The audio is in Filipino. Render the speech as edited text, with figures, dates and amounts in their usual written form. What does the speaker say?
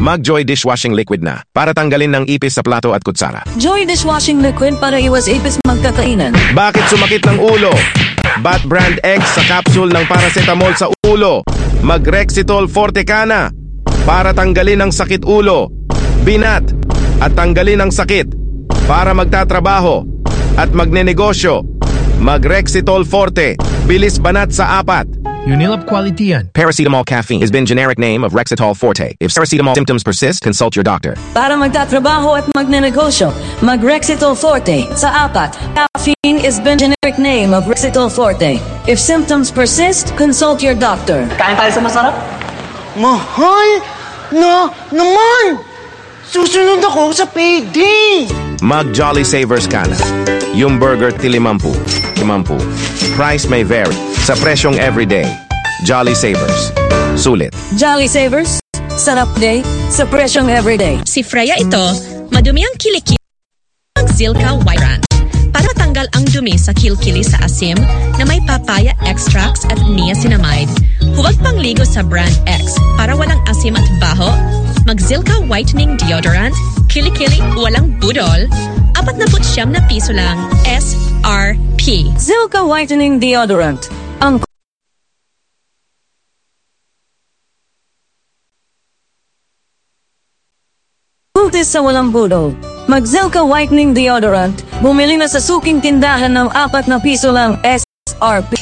Mag-Joy Dishwashing Liquid na para tanggalin ng ipis sa plato at kutsara. Joy Dishwashing Liquid para iwas ipis magkakainan. Bakit sumakit ng ulo? Bat Brand X sa capsule ng paracetamol sa ulo. Mag-Rexitol Forte ka na para tanggalin ang sakit ulo. Binat at tanggalin ang sakit para magtatrabaho at magnenegosyo. Mag-Rexitol Forte. Bilis banat sa 4. Unilab quality yan. Paracetamol caffeine has been generic name of Rexitol Forte. If paracetamol symptoms persist, consult your doctor. Para magtatrabaho at magnenegosyo, mag-Rexitol Forte sa 4. Caffeine is been generic name of Rexitol Forte. If symptoms persist, consult your doctor. Kain tayo sa masarap? Mahal na naman! Susunod ako sa payday! Mag-Jolly Savers ka na. Yung burger tilimampu. Price may vary. Sa presyong everyday. Jolly Savers. Sulit. Jolly Savers, sarap day, sa presyong everyday. Si Freya ito, madumi ang kilikili ng Zilka White Ranch. Para matanggal ang dumi sa kilkili sa asim na may papaya extracts at niacinamide. Huwag pang ligo sa brand X para walang asim at baho. Mag-Zilka Whitening Deodorant, kilikili walang budol, 49 na piso lang, SRP. Zilka Whitening Deodorant. Ang kutis sa walang budol. Mag-Zilka Whitening Deodorant. Bumili na sa suking tindahan ng 4 na piso lang, SRP.